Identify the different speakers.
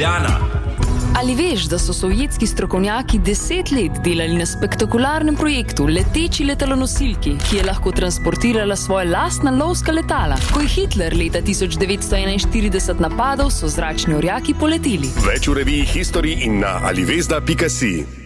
Speaker 1: Ljubljana.
Speaker 2: Ali veš, da so sovjetski strokovnjaki 10 let delali na spektakularnem projektu leteči letalonosilki, ki je lahko transportirala svoje lastna lovska letala? Ko je Hitler leta 1941 napadal, so zračni orjaki poleteli.
Speaker 3: Več v reviji History in na alivezda.si.